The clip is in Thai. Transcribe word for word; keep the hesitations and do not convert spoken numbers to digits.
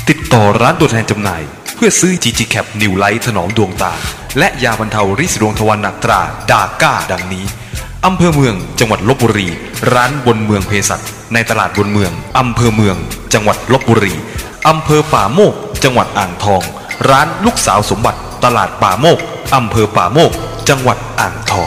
ติดต่อร้านตัวแทนจำหน่ายเพื่อซื้อ จี จี แคป New Light ถนอมดวงตาและยาบรรเทาริดสีดวงทวารหนักตราดาก้าดังนี้อำเภอเมืองจังหวัดลพบุรีร้านบนเมืองเภสัชในตลาดบนเมืองอำเภอเมืองจังหวัดลพบุรีอำเภอป่าโมกจังหวัดอ่างทองร้านลูกสาวสมบัติตลาดป่าโมกอำเภอป่าโมกจังหวัดอ่างทอง